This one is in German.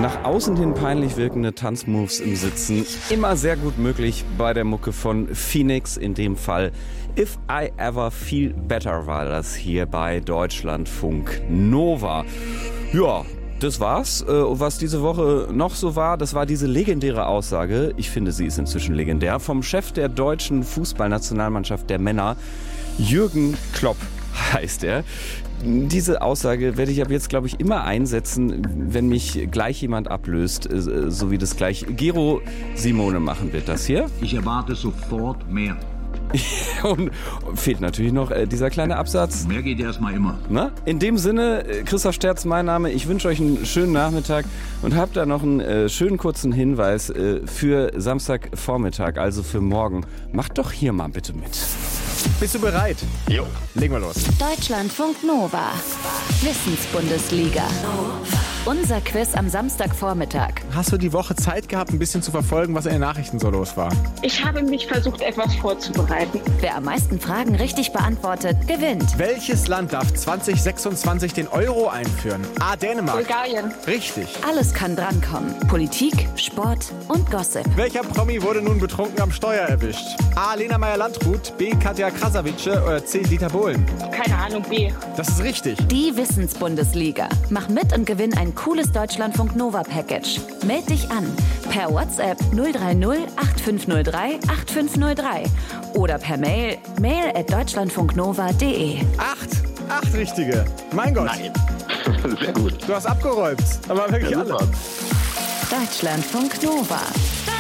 Nach außen hin peinlich wirkende Tanzmoves im Sitzen. Immer sehr gut möglich bei der Mucke von Phoenix. In dem Fall If I Ever Feel Better war das hier bei Deutschlandfunk Nova. Ja, das war's. Was diese Woche noch so war, das war diese legendäre Aussage, ich finde, sie ist inzwischen legendär, vom Chef der deutschen Fußballnationalmannschaft der Männer, Jürgen Klopp heißt er. Diese Aussage werde ich ab jetzt, glaube ich, immer einsetzen, wenn mich gleich jemand ablöst, so wie das gleich Gero Simone machen wird. Das hier. Ich erwarte sofort mehr. Und fehlt natürlich noch dieser kleine Absatz. Mehr geht erstmal immer. Na? In dem Sinne, Christoph Sterz, mein Name. Ich wünsche euch einen schönen Nachmittag und habt da noch einen schönen kurzen Hinweis für Samstagvormittag, also für morgen. Macht doch hier mal bitte mit. Bist du bereit? Jo. Legen wir los. Deutschlandfunk Nova. Wissensbundesliga. Unser Quiz am Samstagvormittag. Hast du die Woche Zeit gehabt, ein bisschen zu verfolgen, was in den Nachrichten so los war? Ich habe mich versucht, etwas vorzubereiten. Wer am meisten Fragen richtig beantwortet, gewinnt. Welches Land darf 2026 den Euro einführen? A. Dänemark. Bulgarien. Richtig. Alles kann drankommen. Politik, Sport und Gossip. Welcher Promi wurde nun betrunken am Steuer erwischt? A. Lena Meyer-Landrut, B. Katja Krasavice oder C. Dieter Bohlen? Keine Ahnung, B. Das ist richtig. Die Wissensbundesliga. Mach mit und gewinn ein cooles Deutschlandfunk Nova Package. Meld dich an per WhatsApp 030 8503 8503 oder per mail@deutschlandfunknova.de. Acht richtige. Mein Gott. Nein. Sehr gut. Du hast abgeräumt. Aber wirklich alle. Deutschlandfunk Nova.